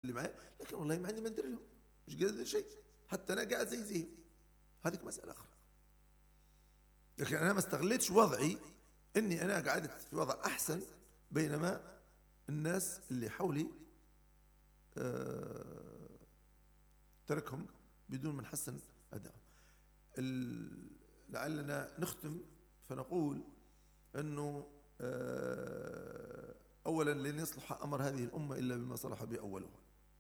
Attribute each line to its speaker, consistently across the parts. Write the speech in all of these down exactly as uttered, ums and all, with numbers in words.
Speaker 1: اللي معي، لكن والله ما عندي مندر لهم، مش قادر شيء، حتى أنا قاعد زي زيهم، هذه مسألة أخرى. لكن أنا ما استغلتش وضعي إني أنا قعدت في وضع أحسن، بينما الناس اللي حولي أه تركهم بدون ما نحسن أداء. لعلنا نختم فنقول أنه أه أولا لن يصلح أمر هذه الأمة إلا بما صلح به أولها،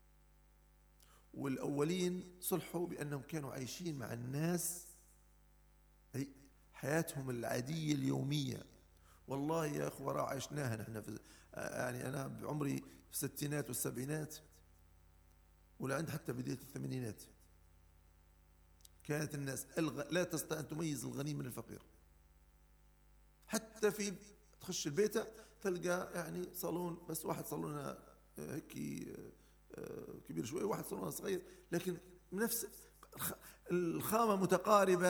Speaker 1: والأولين صلحوا بأنهم كانوا عايشين مع الناس أي حياتهم العادية اليومية. والله يا أخوة عشناها نحن في يعني أنا بعمري في الستينات والسبعينات ولعند حتى بداية الثمانينات كانت الناس لا تستطيع أن تميز الغني من الفقير. حتى في تخش البيت تلقى يعني صالون بس واحد صالونه هيك كبير شوي، واحد صالونه صغير، لكن نفس الخامة متقاربة،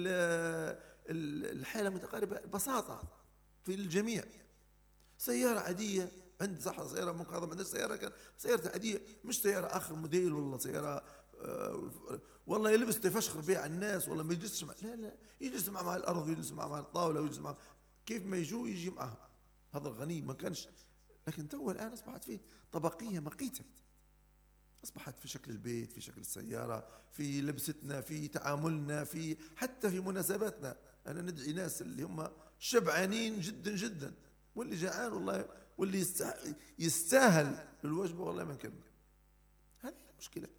Speaker 1: الحالة متقاربة، ببساطة في الجميع. سيارة عادية عند صح سيارة منقذة، عندنا سيارة كان سيارة عادية مش سيارة آخر موديل ولا سيارة آه والله يلبس تفشخر بيع الناس والله ما يجلسش مع لا لا يجلس مع مع الأرض ويجلس مع مع الطاولة ويجلس مع كيف ما يجوا يجي معها. هذا الغني ما كانش، لكن تو الآن أصبحت فيه طبقية مقيتة، أصبحت في شكل البيت، في شكل السيارة، في لبستنا، في تعاملنا، في حتى في مناسباتنا. أنا ندعي ناس اللي هم شبعانين جدا جدا، واللي جعان والله واللي يستاهل الوجبة والله ما نكمل. هذه المشكلة.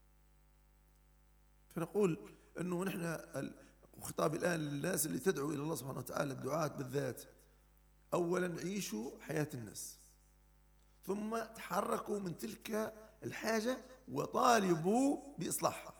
Speaker 1: فنقول أنه نحن خطاب الآن للناس اللي تدعو إلى الله سبحانه وتعالى، الدعاة بالذات، أولا عيشوا حياة الناس، ثم تحركوا من تلك الحاجة وطالبوا بإصلاحها.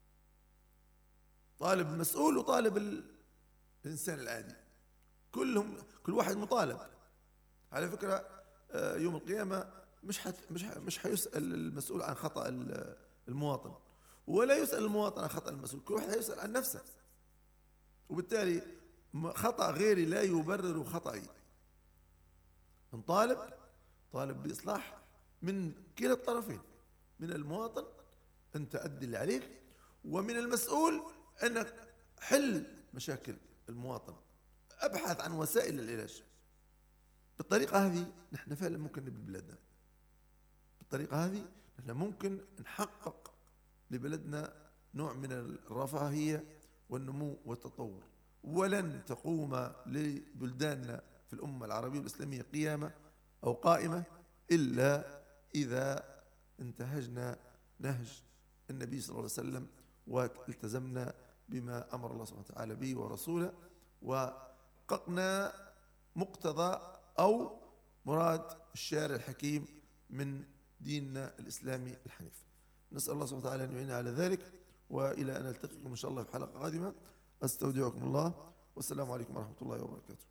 Speaker 1: طالب المسؤول وطالب الإنسان العادي، كلهم كل واحد مطالب. على فكرة يوم القيامة مش حت مش مش حيسأل المسؤول عن خطأ المواطن، ولا يسأل المواطن عن خطأ المسؤول، كل واحد هيسأل عن نفسه. وبالتالي خطأ غيري لا يبرر خطأي. نطالب طالب بإصلاح من كلا الطرفين، من المواطن أن تؤدي اللي عليك، ومن المسؤول أنك حل مشاكل المواطن، أبحث عن وسائل العلاج. بالطريقة هذه نحن فعلا ممكن نبني بلادنا، بالطريقة هذه نحن ممكن نحقق لبلدنا نوع من الرفاهية والنمو والتطور. ولن تقوم لبلداننا في الأمة العربية والإسلامية قيامة أو قائمة إلا إذا انتهجنا نهج النبي صلى الله عليه وسلم والتزمنا بما أمر الله سبحانه وتعالى به ورسوله، وحققنا مقتضى أو مراد الشارع الحكيم من ديننا الإسلامي الحنيف. نسأل الله سبحانه وتعالى أن يعيننا على ذلك، وإلى أن نلتقيكم إن شاء الله في حلقة قادمة. أستودعكم الله، والسلام عليكم ورحمة الله وبركاته.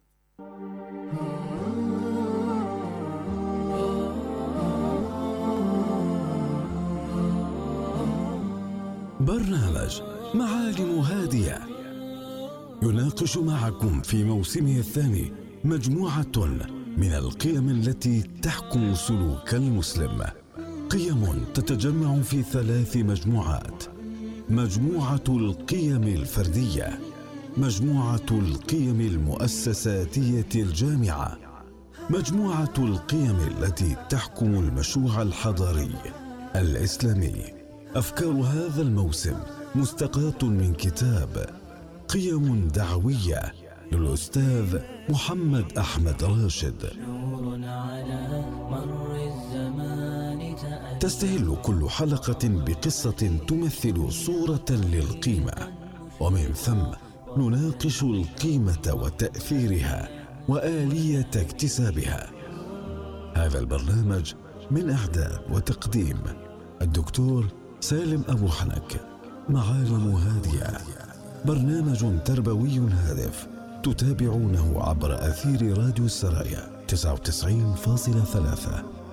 Speaker 2: برنامج معالم هادية يناقش معكم في موسمه الثاني مجموعة من القيم التي تحكم سلوك المسلم، قيم تتجمع في ثلاث مجموعات: مجموعة القيم الفردية، مجموعة القيم المؤسساتية الجامعة، مجموعة القيم التي تحكم المشروع الحضاري الإسلامي. أفكار هذا الموسم مستقاة من كتاب قيم دعوية للأستاذ محمد أحمد راشد. تستهل كل حلقة بقصة تمثل صورة للقيمة، ومن ثم نناقش القيمة وتأثيرها وآلية اكتسابها. هذا البرنامج من إعداد وتقديم الدكتور سالم أبو حنك. معالم هادية، برنامج تربوي هادف تتابعونه عبر أثير راديو السرايا تسعة وتسعين فاصلة ثلاثة.